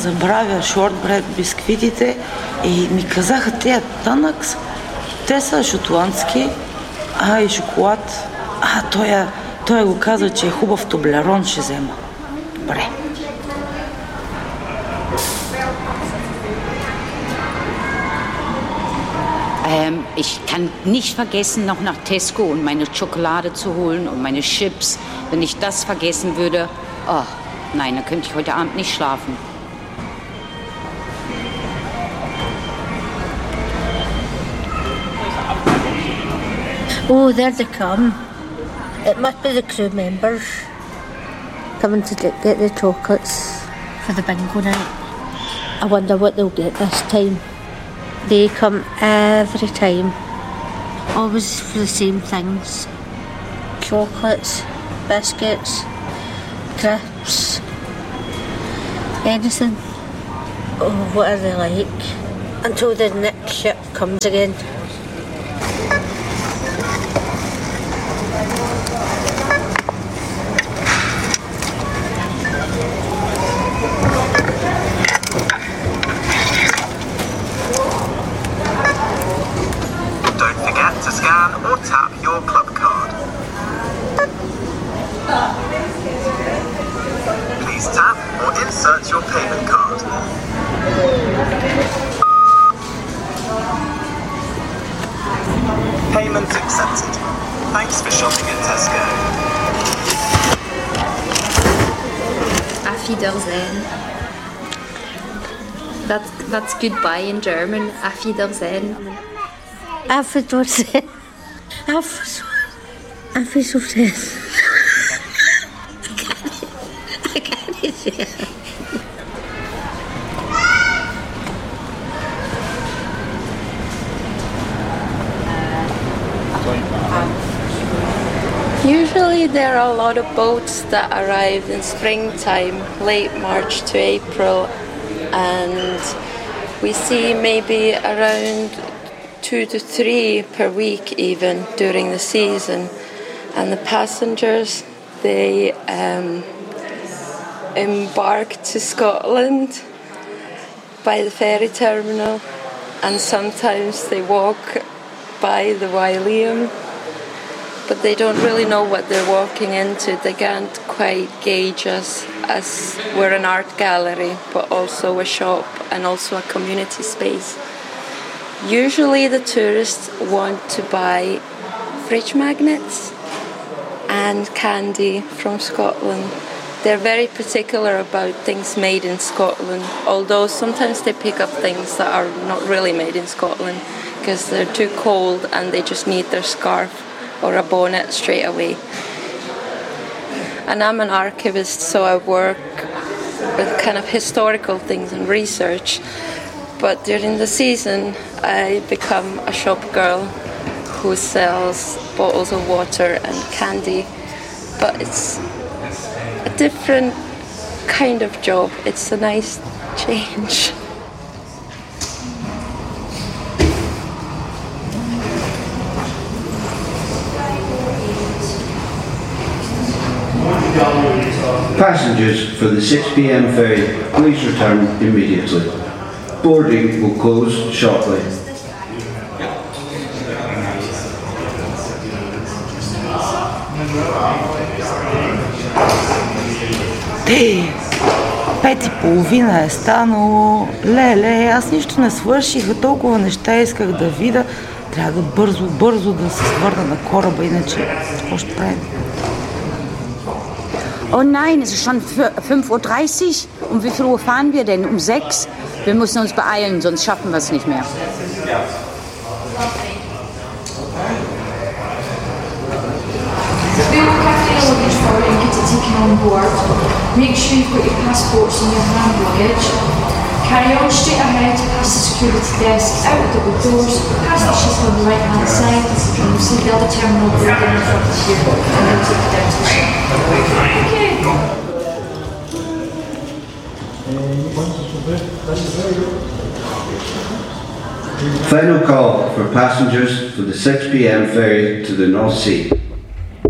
забравя шортбред, бисквитите и ми казаха тия тънъкс, те са шотландски, и шоколад. Той го казва, че е хубав Тоблерон, ще взема. Добре. Ich kann nicht vergessen, noch nach Tesco und meine Schokolade zu holen und meine Chips. Wenn ich das vergessen würde, nein, dann könnte ich heute Abend nicht schlafen. Oh, there they come. It must be the crew members coming to get the chocolates for the bingo night. I wonder what they'll get this time. They come every time, always for the same things: chocolates, biscuits, crisps, anything. Oh, what are they like? Until the next ship comes again. Or tap your club card. Please tap or insert your payment card. Payment accepted. Thanks for shopping at Tesco. Auf Wiedersehen. That's goodbye in German. Auf Wiedersehen. Auf Wiedersehen. Auf Wiedersehen. I can't say it. Usually there are a lot of boats that arrive in springtime, late March to April, and we see maybe around 2 to 3 per week even during the season. And the passengers, they embark to Scotland by the ferry terminal, and sometimes they walk by the Wyliam, but they don't really know what they're walking into. They can't quite gauge us, as we're an art gallery, but also a shop and also a community space. Usually the tourists want to buy fridge magnets and candy from Scotland. They're very particular about things made in Scotland, although sometimes they pick up things that are not really made in Scotland because they're too cold and they just need their scarf or a bonnet straight away. And I'm an archivist, so I work with kind of historical things and research. But during the season, I become a shop girl who sells bottles of water and candy. But it's a different kind of job. It's a nice change. Passengers for the 6 p.m. ferry, please return immediately. Boarding will close shortly. Пет и половина е станало. Леле, аз нищо не свърших, толкова неща исках да видя. Трябва да бързо да се свърна на кораба, иначе какво ще правим? Oh nein, es ist schon 5:30 Uhr. Um wie viel Uhr fahren wir denn? Um 6? Wir müssen uns beeilen, sonst schaffen wir es nicht mehr. On board. Make sure you've got your passports and your hand luggage. Carry on straight ahead, past the security desk, out the double doors, past the ship on the right hand side, and you'll see the other terminal building in front of you, and they'll take you down to the ship. Final call for passengers for the 6 p.m. ferry to the North Sea.